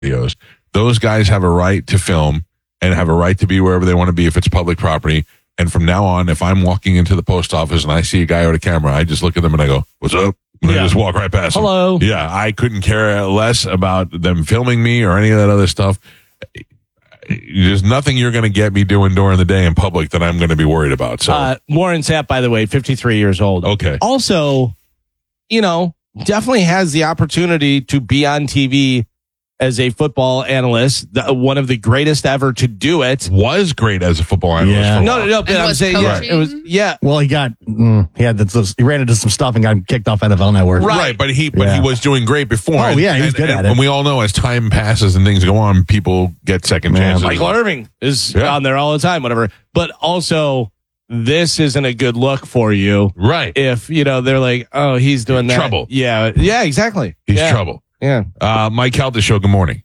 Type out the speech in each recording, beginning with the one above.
videos. Those guys have a right to film and have a right to be wherever they want to be if it's public property. And from now on, if I'm walking into the post office and I see a guy with a camera, I just look at them and I go, "What's up?" And I just walk right past them. Hello. Yeah, I couldn't care less about them filming me or any of that other stuff. There's nothing you're going to get me doing during the day in public that I'm going to be worried about. So Warren Sapp, by the way, 53 years old. Okay. Also, definitely has the opportunity to be on TV as a football analyst, one of the greatest ever to do it. Was great as a football analyst. Yeah. for a No, while. but I'm saying, it was, Well, he ran into some stuff and got kicked off NFL Network. Right, but he was doing great before. Oh, yeah, he was good at it. And we all know as time passes and things go on, people get second chances. Michael Irving is on there all the time, whatever. But also, this isn't a good look for you. Right. If, they're like, oh, he's doing that. Trouble. Yeah, exactly. He's trouble. Yeah. Mike Calta Show, good morning.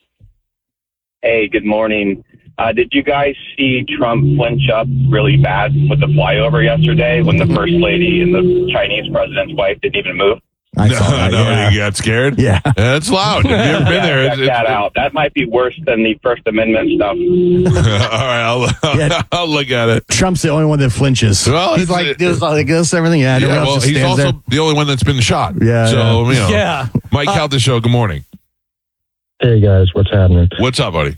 Hey, good morning. Did you guys see Trump flinch up really bad with the flyover yesterday when the first lady and the Chinese president's wife didn't even move? I saw that, You got scared? Yeah. It's loud. Have you ever been there? Check that out. That might be worse than the First Amendment stuff. All right, I'll look at it. Trump's the only one that flinches. Well, he's like this, everything. Yeah, everyone else just he's stands also there. the only one that's been shot. Yeah, So, Yeah. Mike Calta Show, good morning. Hey guys, what's happening? What's up, buddy?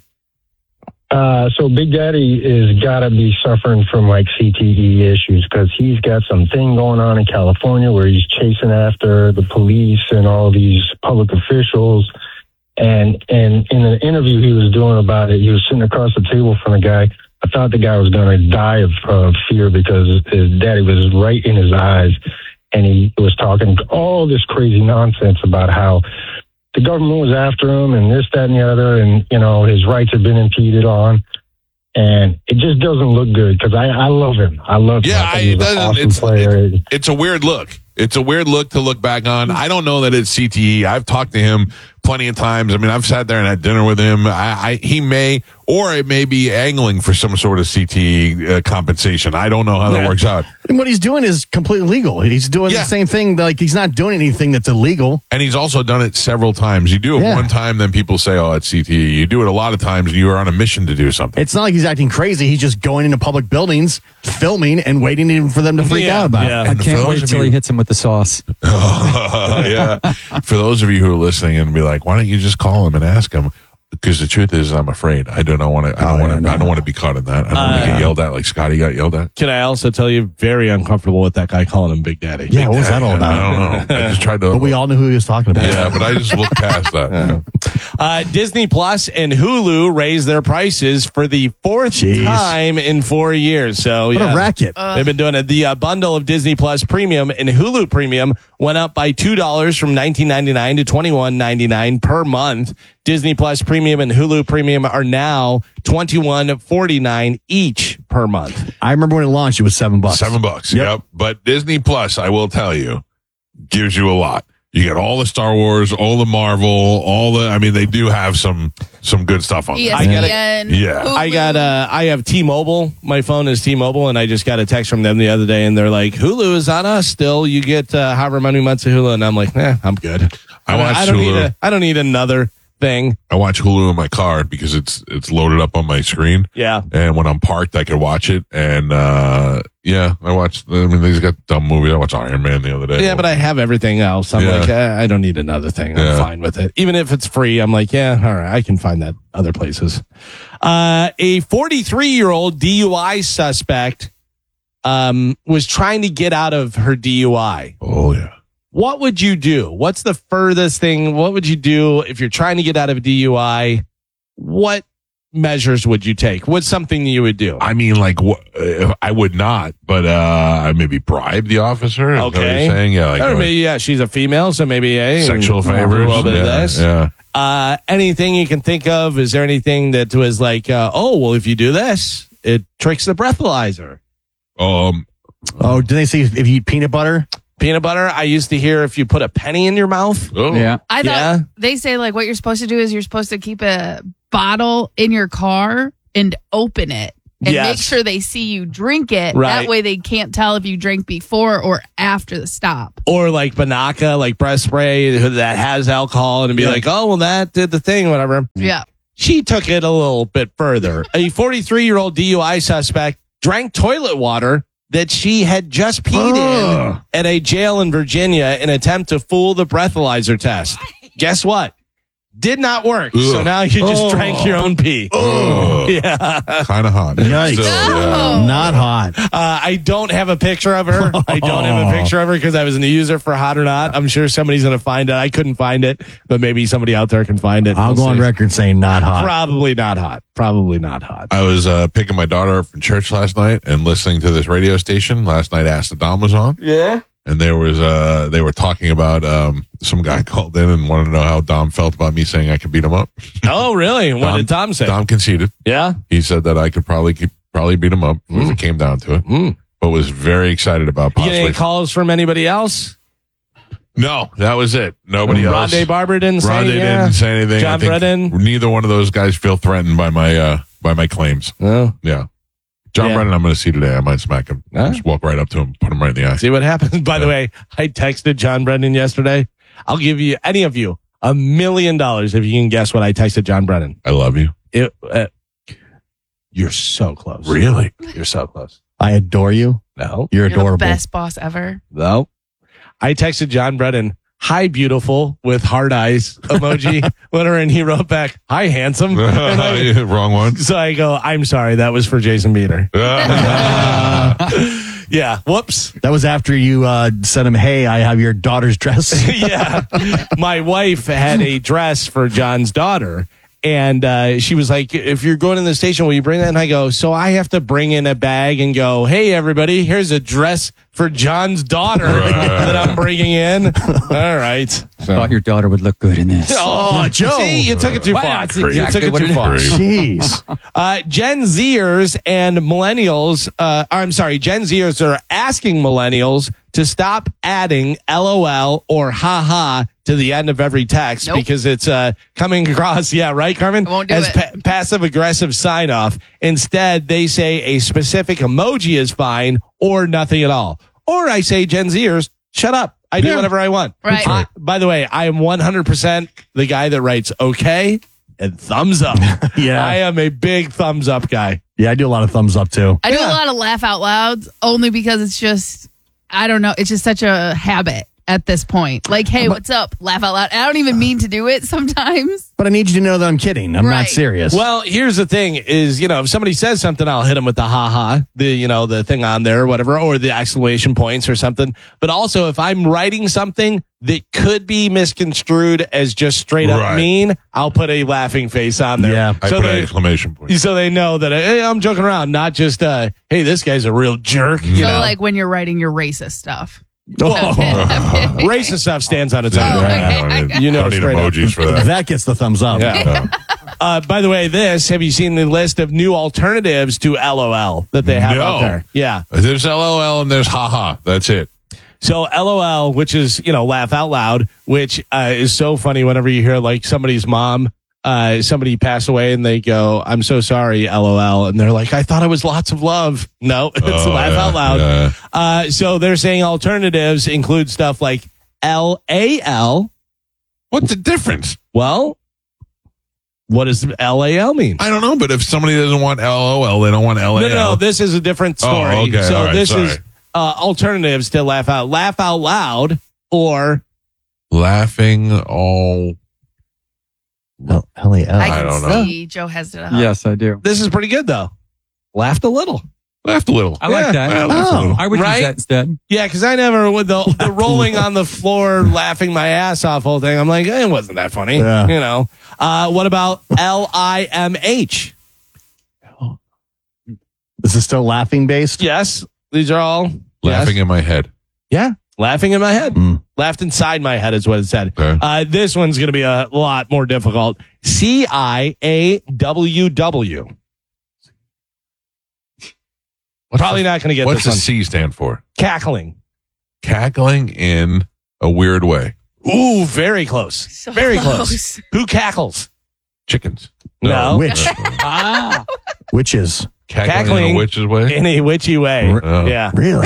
So Big Daddy is gotta be suffering from like CTE issues because he's got something going on in California where he's chasing after the police and all these public officials. And in an interview he was doing about it, he was sitting across the table from a guy. I thought the guy was going to die of fear because his daddy was right in his eyes. And he was talking all this crazy nonsense about how the government was after him and this, that, and the other. And, his rights have been impeded on. And it just doesn't look good because I love him. I love him. I think he's an awesome player. It's a weird look. It's a weird look to look back on. I don't know that it's CTE. I've talked to him plenty of times. I mean, I've sat there and had dinner with him. He may, or it may be angling for some sort of CTE compensation. I don't know how that works out. And what he's doing is completely legal. He's doing the same thing. Like, he's not doing anything that's illegal. And he's also done it several times. You do it one time, then people say, oh, it's CTE. You do it a lot of times, and you are on a mission to do something. It's not like he's acting crazy. He's just going into public buildings, filming, and waiting for them to freak out about it. I can't wait till he hits him with the sauce. Yeah. For those of you who are listening and be like, why don't you just call him and ask him? Because the truth is, I'm afraid. I don't want to. I don't want to be caught in that. I don't want to get yelled at like Scotty got yelled at. Can I also tell you, very uncomfortable with that guy calling him Big Daddy. Yeah, what was that all about? I don't know. I just tried to. But we all knew who he was talking about. Yeah, but I just looked past that. Disney Plus and Hulu raised their prices for the fourth time in 4 years. So What a racket. They've been doing it. The bundle of Disney Plus Premium and Hulu Premium went up by $2 from $19.99 to $21.99 per month. Disney Plus Premium and Hulu Premium are now $21.49 each per month. I remember when it launched, it was $7. $7. Yep. But Disney Plus, I will tell you, gives you a lot. You get all the Star Wars, all the Marvel, they do have some good stuff on there. ESPN, I have T-Mobile. My phone is T-Mobile, and I just got a text from them the other day, and they're like, Hulu is on us still. You get however many months of Hulu, and I'm like, I'm good. I don't need another thing. I watch Hulu in my car because it's loaded up on my screen. Yeah. And when I'm parked, I can watch it. And I watch. They've got dumb movies. I watched Iron Man the other day. Yeah, but I have everything else. I'm like, I don't need another thing. I'm fine with it. Even if it's free, I'm like, all right, I can find that other places. A 43-year-old DUI suspect was trying to get out of her DUI. Oh, yeah. What would you do? What's the furthest thing? What would you do if you're trying to get out of a DUI? What measures would you take? What's something you would do? I mean, I would not, but I maybe bribe the officer. Okay. Is that what you're saying? Yeah, or maybe, she's a female, so maybe sexual favors. A little bit of this. Yeah. Anything you can think of? Is there anything that was like, if you do this, it tricks the breathalyzer? Did they say if you eat peanut butter? Peanut butter, I used to hear if you put a penny in your mouth. Oh. Yeah. I thought they say like what you're supposed to do is you're supposed to keep a bottle in your car and open it and make sure they see you drink it. Right. That way they can't tell if you drink before or after the stop. Or like Banaka, like breast spray that has alcohol, and be like, oh, well, that did the thing, whatever. Yeah. She took it a little bit further. A 43-year-old DUI suspect drank toilet water that she had just peed in at a jail in Virginia in an attempt to fool the breathalyzer test. Guess what? Did not work. So now you just drank your own pee. Yeah. Kind of hot. Yikes. Not hot. I don't have a picture of her. I don't have a picture of her because I was in the user for Hot or Not. I'm sure somebody's going to find it. I couldn't find it, but maybe somebody out there can find it. I'll go on record saying not hot. Probably not hot. Probably not hot. I was picking my daughter up from church last night and listening to this radio station. Last night, Ask the Dom was on. Yeah. And there was they were talking about some guy called in and wanted to know how Dom felt about me saying I could beat him up. Oh, really? What did Tom say? Dom conceded. Yeah. He said that I could probably beat him up if it came down to it. But was very excited about You possibly. get any calls from anybody else? No, that was it. Nobody else. Rondé Barber didn't say Rondé anything. didn't say anything. John I think Brennan? Neither one of those guys feel threatened by my claims. No. Yeah. John Brennan, I'm going to see today. I might smack him. Just walk right up to him, put him right in the eye. See what happens. By the way, I texted John Brennan yesterday. I'll give you, any of you, $1 million if you can guess what I texted John Brennan. I love you. You're so close. Really? You're so close. I adore you. No. You're You're adorable. the best boss ever. No. I texted John Brennan, hi, beautiful, with hard eyes emoji. Whatever. And he wrote back, hi, handsome. And Wrong one. so I go, I'm sorry. That was for Jason Beater. Yeah. Whoops. That was after you sent him, hey, I have your daughter's dress. Yeah. My wife had a dress for John's daughter. And she was like, if you're going to the station, will you bring that? And I go, so I have to bring in a bag and go, hey, everybody, here's a dress for John's daughter that I'm bringing in. All right. Thought your daughter would look good in this. Oh, Joe. See, you took it too Well, far. that's You exactly took it what too it far. is. Jeez. Gen Zers and millennials, Gen Zers are asking millennials to stop adding LOL or haha to the end of every text because it's coming across, yeah, right, Carmen? I won't do as it. passive-aggressive sign-off. Instead, they say a specific emoji is fine or nothing at all. Or I say, Gen Zers, shut up. I do whatever I want. Right. By the way, I am 100% the guy that writes okay and thumbs up. Yeah. I am a big thumbs up guy. Yeah, I do a lot of thumbs up too. I do a lot of laugh out louds only because it's just, I don't know, it's just such a habit at this point. Like, hey, what's up? Laugh out loud. I don't even mean to do it sometimes. But I need you to know that I'm kidding. I'm not Right. serious. Well, here's the thing is, if somebody says something, I'll hit them with the haha, the thing on there or whatever, or the exclamation points or something. But also if I'm writing something that could be misconstrued as just straight up mean, I'll put a laughing face on there. Yeah. I put an exclamation point. So they know that, hey, I'm joking around, not just, hey, this guy's a real jerk. You know? like when you're writing your racist stuff. Racist stuff stands on its own. Oh, I okay. don't need straight up. emojis for that. that gets the thumbs up. Yeah. By the way, have you seen the list of new alternatives to LOL that they have out there? Yeah. There's LOL and there's haha. That's it. So LOL, which is, laugh out loud, which is so funny whenever you hear like somebody's mom, somebody passed away and they go, I'm so sorry, LOL. And they're like, I thought it was lots of love. No, it's laugh out loud. Yeah. So they're saying alternatives include stuff like LAL. What's the difference? Well, what does LAL mean? I don't know, but if somebody doesn't want LOL, they don't want LAL. No, this is a different story. Oh, okay. So All right, this sorry. is alternatives to laugh out loud or laughing all. LAL. I don't can know. see Joe has it up. Yes, I do. this is pretty good though. Laughed a little. Laughed a little. I like that. I laughed a little. I would Right? use that instead. Yeah, because I never with the rolling on the floor, laughing my ass off whole thing. I'm like, it wasn't that funny. Yeah. What about LIMH? This is still laughing based? Yes, these are all Laughing in my head. Yeah, laughing in my head. Mm. Laughed inside my head is what it said. Okay. This one's going to be a lot more difficult. CIAWW. Probably not going to get What's this the one. C stand for? Cackling. Cackling in a weird way. Ooh, very close. So very close. close. Who cackles? Chickens. No. Which? Ah, Witches. Cackling in a witch's way? In a witchy way. Yeah. Really?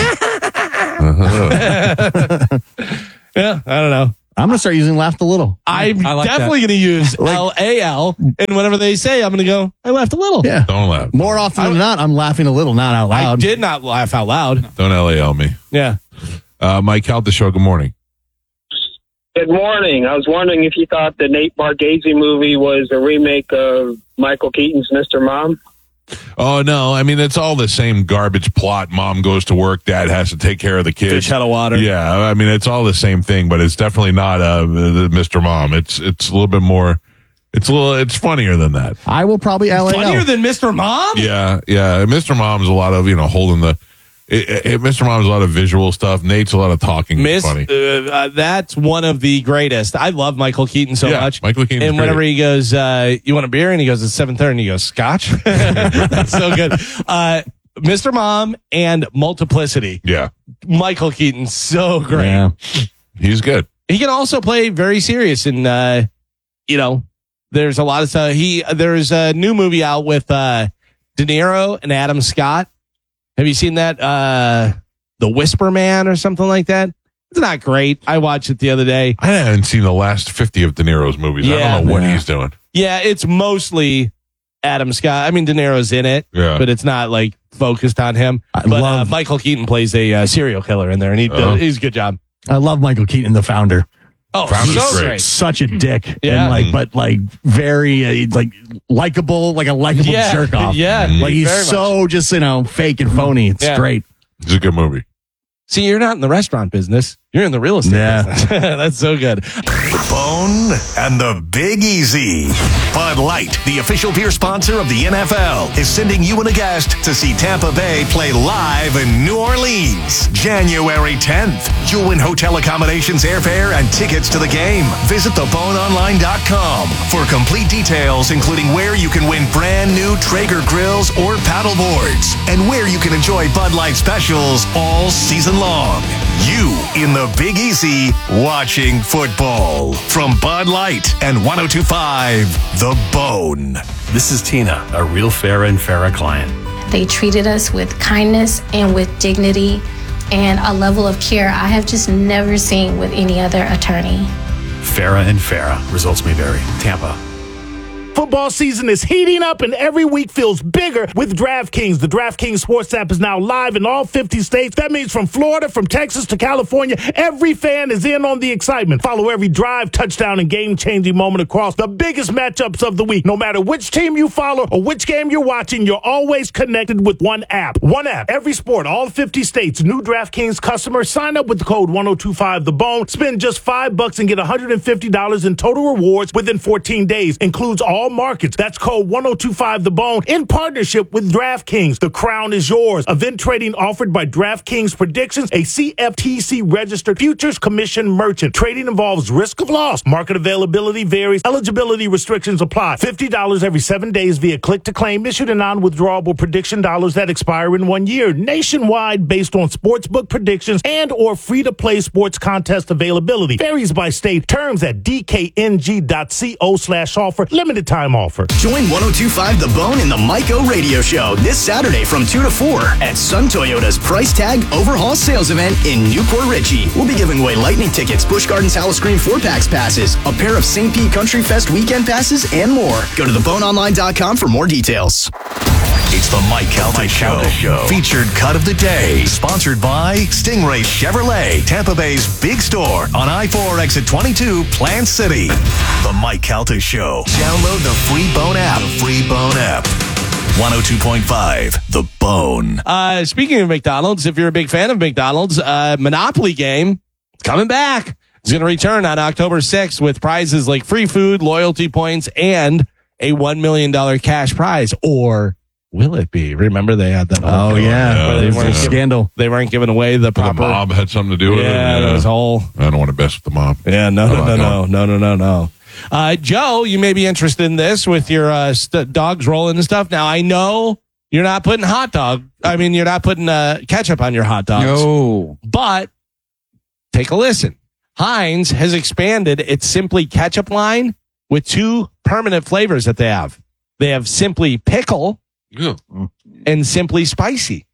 Yeah, I don't know. I'm going to start using laughed a little. I'm like definitely going to use LAL, and whenever they say, I'm going to go, I laughed a little. Yeah. Don't laugh. More often than not, I'm laughing a little, not out I loud. did not laugh out loud. Don't LAL me. Yeah. Mike Calta Show, good morning. Good morning. I was wondering if you thought the Nate Bargatze movie was a remake of Michael Keaton's Mr. Mom. Oh, no. I mean, it's all the same garbage plot. Mom goes to work. Dad has to take care of the kids. Fish out of water. Yeah. I mean, it's all the same thing, but it's definitely not the Mr. Mom. It's a little bit more. It's funnier than that. I will probably LAL. Funnier than Mr. Mom? Yeah. Mr. Mom's a lot of, holding the. Mr. Mom's a lot of visual stuff. Nate's a lot of talking. Funny. That's one of the greatest. I love Michael Keaton so much. Michael Keaton. And whenever he goes, you want a beer? And he goes, it's 7:30. And he goes, Scotch? That's so good. Mr. Mom and Multiplicity. Yeah. Michael Keaton, so great. Yeah. He's good. He can also play very serious. And, there's a lot of stuff. There's a new movie out with De Niro and Adam Scott. Have you seen that? The Whisper Man or something like that? It's not great. I watched it the other day. I haven't seen the last 50 of De Niro's movies. I don't know what he's doing. Yeah, it's mostly Adam Scott. I mean, De Niro's in it, but it's not like focused on him. But Michael Keaton plays a serial killer in there, and he's a good job. I love Michael Keaton, the founder. Oh, so great. Such a dick. Yeah. And but very likable, like a likable jerk off. Yeah. Like he's so just, fake and phony. It's great. It's a good movie. See, you're not in the restaurant business. You're in the real estate business. That's so good. The Bone and the Big Easy. Bud Light, the official beer sponsor of the NFL, is sending you and a guest to see Tampa Bay play live in New Orleans, January 10th. You'll win hotel accommodations, airfare, and tickets to the game. Visit theboneonline.com for complete details, including where you can win brand new Traeger grills or paddle boards, and where you can enjoy Bud Light specials all season long. You in the Big Easy watching football from Bud Light and 102.5 The Bone. This is Tina, a real Farrah and Farrah client. They treated us with kindness and with dignity and a level of care I have just never seen with any other attorney. Farrah and Farrah. Results may vary. Tampa. Football season is heating up and every week feels bigger with DraftKings. The DraftKings Sports app is now live in all 50 states. That means from Florida, from Texas to California, every fan is in on the excitement. Follow every drive, touchdown, and game-changing moment across the biggest matchups of the week. No matter which team you follow or which game you're watching, you're always connected with one app. One app, every sport, all 50 states. New DraftKings customers sign up with the code 1025TheBone. Spend just $5 and get $150 in total rewards within 14 days. Includes all markets. That's code 1025TheBone in partnership with DraftKings. The crown is yours. Event trading offered by DraftKings Predictions, a CFTC registered futures commission merchant. Trading involves risk of loss. Market availability varies. Eligibility restrictions apply. $50 every 7 days via click to claim. Issued in non-withdrawable prediction dollars that expire in 1 year. Nationwide based on sportsbook predictions and or free-to-play sports contest availability. Varies by state. Terms at dkng.co/offer. Limited time offer. Join 102.5 The Bone in the Mike O Radio Show this Saturday from 2 to 4 at Sun Toyota's Price Tag Overhaul Sales Event in Newport Richey. We'll be giving away Lightning tickets, Busch Gardens Howl-O-Scream 4-packs passes, a pair of St. Pete Country Fest weekend passes, and more. Go to theboneonline.com for more details. It's the Mike Calta Show. Featured cut of the day. Sponsored by Stingray Chevrolet, Tampa Bay's big store on I-4 exit 22, Plant City. The Mike Calta Show. Download the free Bone app. 102.5 The Bone. Speaking of McDonald's, if you're a big fan of McDonald's, Monopoly game coming back. It's going to return on October 6th with prizes like free food, loyalty points, and a $1 million cash prize. Or will it be? Remember they had that. They weren't scandal. They weren't giving away the proper. The mob had something to do with it. Yeah, that was whole. I don't want to mess with the mob. Yeah, no. Joe, you may be interested in this with your dogs rolling and stuff. Now I know you're not putting you're not putting ketchup on your hot dogs. No, but take a listen. Heinz has expanded its Simply Ketchup line with 2 permanent flavors that they have. They have Simply Pickle, and Simply Spicy.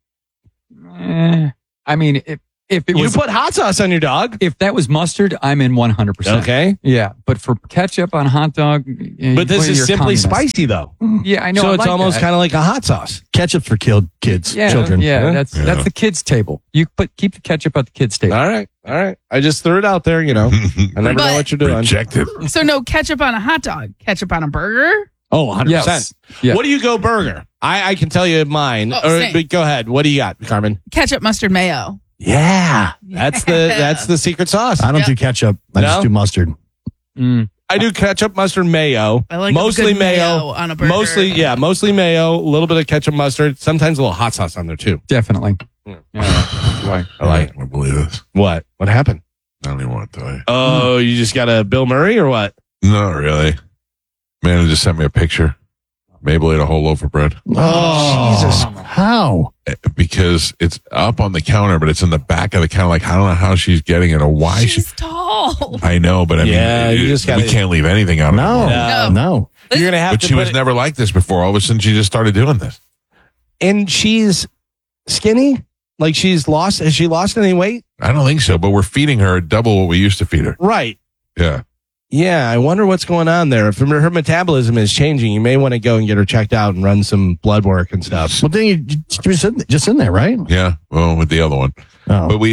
I mean, if it You was put hot sauce on your dog. if that was mustard, I'm in 100%. Okay. Yeah, but for ketchup on a hot dog, But this is Simply Spicy, though. Yeah, I know. So I it's like almost that. kind of like a hot sauce. Ketchup for kids, Yeah, children. Yeah, that's the kids' table. You keep the ketchup at the kids' table. All right. I just threw it out there, I never know what you're doing. Rejected. So no ketchup on a hot dog, ketchup on a burger. Oh, 100%. Yes. Yeah. What do you go burger? I can tell you mine. Oh, same. But go ahead. What do you got, Carmen? Ketchup, mustard, mayo. Yeah. That's the secret sauce. I don't do ketchup. I No? just do mustard. I do ketchup, mustard, mayo. I like a mostly good mayo on a burger. Mostly mayo, a little bit of ketchup, mustard, sometimes a little hot sauce on there too. Definitely. Yeah. Why? I like. I believe this. What? What happened? I don't even want to tell you. Oh, you just got a Bill Murray or what? Not really. Man just sent me a picture. Mabel ate a whole loaf of bread. Oh, Jesus. How? Because it's up on the counter, but it's in the back of the counter. Like, I don't know how she's getting it or why She's tall. I know, but I Yeah, mean, you just we gotta- can't leave anything out. No. anymore. No. You're going to have But to she put was it- never like this before. All of a sudden, she just started doing this. and she's skinny? Like has she lost any weight? I don't think so, but we're feeding her double what we used to feed her. Right. Yeah. Yeah, I wonder what's going on there. If her metabolism is changing, you may want to go and get her checked out and run some blood work and stuff. Well, then you just in there, right? Yeah. Well, with the other one. Oh. But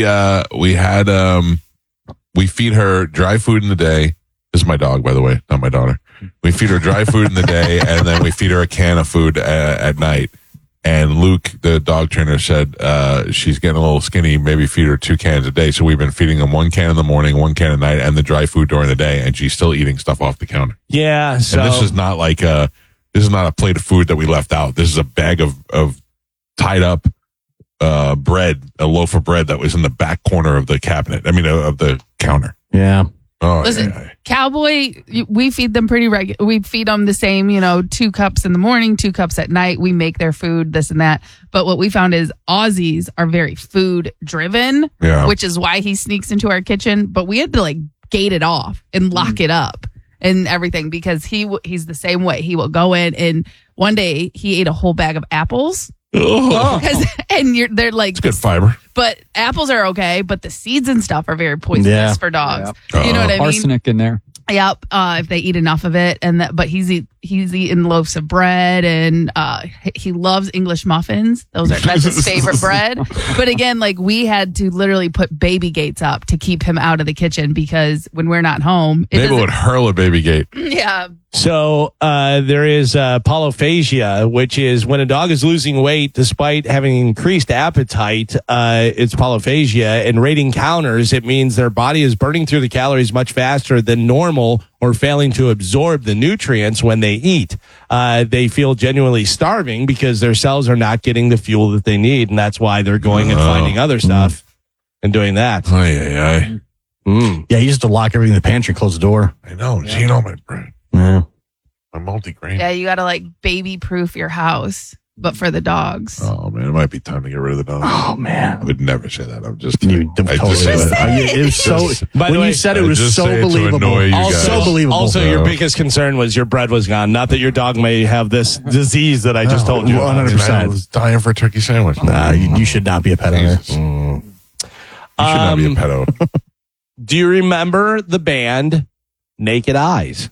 we feed her dry food in the day. This is my dog, by the way, not my daughter. We feed her dry food in the day, and then we feed her a can of food at night. And Luke, the dog trainer, said she's getting a little skinny. Maybe feed her 2 cans a day. So we've been feeding them 1 can in the morning, 1 can at night, and the dry food during the day. And she's still eating stuff off the counter. Yeah, so And this is not like this is not a plate of food that we left out. This is a bag of tied up bread, a loaf of bread that was in the back corner of the cabinet. I mean, of the counter. Yeah. Oh, Listen, yeah. Cowboy, we feed them pretty regular. We feed them the same, 2 cups in the morning, 2 cups at night. We make their food, this and that. But what we found is Aussies are very food driven, Yeah. which is why he sneaks into our kitchen. But we had to gate it off and lock it up and everything because he's the same way. He will go in and one day he ate a whole bag of apples. And they're like It's good fiber. but apples are okay, but the seeds and stuff are very poisonous Yeah. for dogs. Yeah. You know what I mean? Arsenic in there. Yep. If they eat enough of it, but he's eating loaves of bread, and he loves English muffins. That's his favorite bread. But again, we had to literally put baby gates up to keep him out of the kitchen because when we're not home, Maybe would hurl a baby gate. Yeah. So there is polyphagia, which is when a dog is losing weight despite having increased appetite. It's polyphagia. And rating counters, it means their body is burning through the calories much faster than normal or failing to absorb the nutrients when they eat. They feel genuinely starving because their cells are not getting the fuel that they need. And that's why they're going and finding other stuff and doing that. Aye. Yeah, you just have to lock everything in the pantry, close the door. I know. Yeah. Seeing all my bread. Yeah. My multi-grain. Yeah, you got to baby proof your house, but for the dogs. Oh, man. It might be time to get rid of the dog. Oh, man. I would never say that. I'm just You kidding. I totally just said would. It was so. By the When way, you said it I was just so say it to believable. annoy you guys. So believable. Also, your Yeah. biggest concern was your bread was gone. Not that your dog may have this disease that I just told you. 100%. I was dying for a turkey sandwich. Nah, you should not be a pet owner. Jesus. You should not be a pet owner. Do you remember the band Naked Eyes?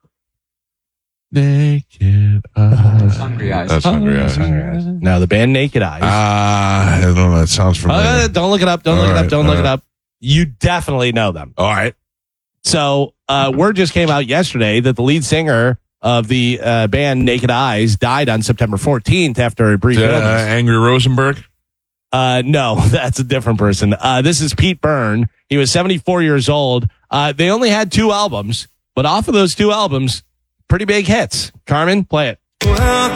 Naked eyes. Hungry eyes. That's hungry eyes. Now, the band Naked Eyes. I don't know. That sounds familiar. Don't look it up. Don't look it up. You definitely know them. All right. So, word just came out yesterday that the lead singer of the band Naked Eyes died on September 14th after a brief illness. Angry Rosenberg? No, that's a different person. This is Pete Byrne. He was 74 years old. They only had 2 albums, but off of those 2 albums, pretty big hits. Carmen, play it. Well,